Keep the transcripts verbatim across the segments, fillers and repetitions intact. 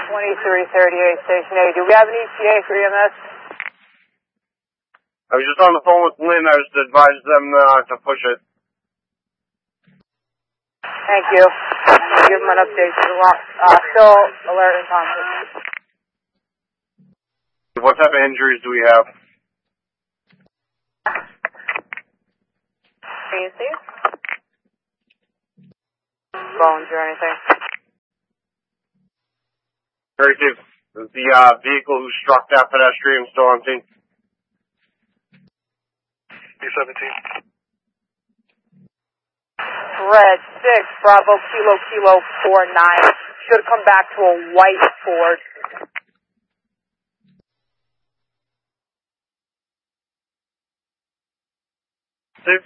twenty-three thirty-eight, Station A. Do we have an E T A for E M S? I was just on the phone with Lynn. I was to advise them uh, to push it. Thank you. I'll give them an update. Uh, still alert and conscious. What type of injuries do we have? Can you see? Bones or anything? Very good. Is the uh, vehicle who struck that pedestrian still on scene? B seventeen. Red six, Bravo, Kilo, Kilo, four nine. Should come back to a white Ford. Six.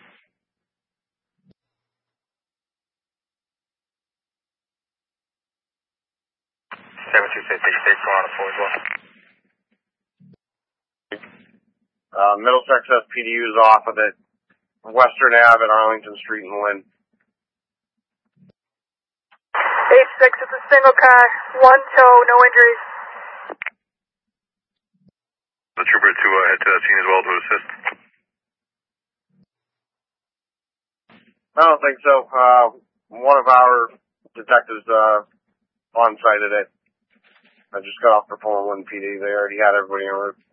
seven two six six six, on a four as well. Uh, Middlesex S P D U is off of it. Western Ave and Arlington Street and Lynn. eight six, it's a single car, one tow, no injuries. The trooper to uh, head to that scene as well to assist. I don't think so. Uh, one of our detectives uh, on site today. I just got off the phone with Lynn P D. They already had everybody en route.